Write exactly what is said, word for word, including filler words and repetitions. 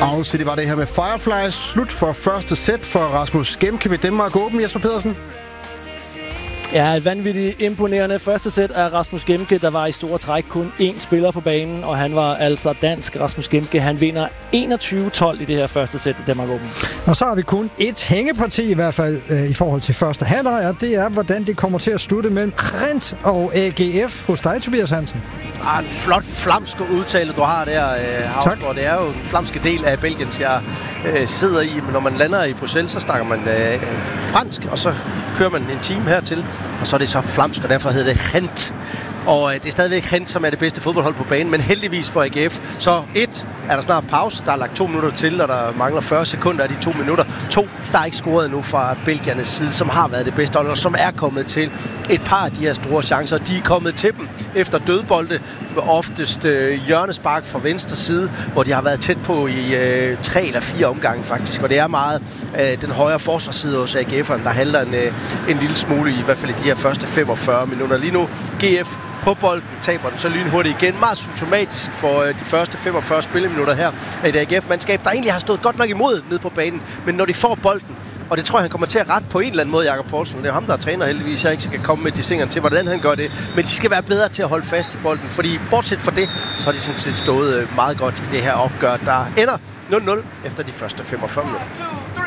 Aarhus City var det her med Fireflies. Slut for første sæt for Rasmus Gemke ved Danmark Open. Jesper Pedersen. Ja, et vanvittigt imponerende første sæt af Rasmus Gemke. Der var i store træk kun én spiller på banen, og han var altså dansk. Rasmus Gemke, han vinder enogtyve tolv i det her første sæt i Danmark Open. Og så har vi kun et hængeparti i hvert fald øh, i forhold til første halvleg, og det er, hvordan det kommer til at slutte mellem Rent og A G F hos dig, Tobias Hansen. Ah, en flot flamsk udtale, du har der, øh, Havsgaard. Det er jo en flamske del af Belgiens, jeg øh, sidder i. Men når man lander i Bruxelles, så snakker man øh, fransk, og så kører man en time hertil, og så er det så flamsk, og derfor hedder det Rent. Og øh, det er stadigvæk Rent, som er det bedste fodboldhold på banen, men heldigvis for A G F. Så et, er der snart pause, der er lagt to minutter til, og der mangler fyrre sekunder af de to minutter. To, der er ikke scoret endnu fra belgiernes side, som har været det bedste hold, og som er kommet til et par af de her store chancer. De er kommet til dem efter dødbolde, oftest øh, hjørnespark fra venstre side, hvor de har været tæt på i øh, tre eller fire omgange faktisk. Og det er meget øh, den højre forsvarsside hos A G F'eren, der handler en, øh, en lille smule i, i hvert fald i de her første femogfyrre minutter. Lige nu G F på bolden, taber den så lynhurtigt igen. Meget symptomatisk for øh, de første femogfyrre spilleminutter her af et A G F-mandskab, der egentlig har stået godt nok imod ned på banen. Men når de får bolden, og det tror jeg, han kommer til at rette på en eller anden måde, Jakob Poulsen. Det er ham, der er træner heldigvis. Jeg ikke skal komme med de singerne til, hvordan han gør det. Men de skal være bedre til at holde fast i bolden. Fordi bortset fra det, så har de sådan set stået meget godt i det her opgør, der ender nul nul efter de første femogfyrre minutter.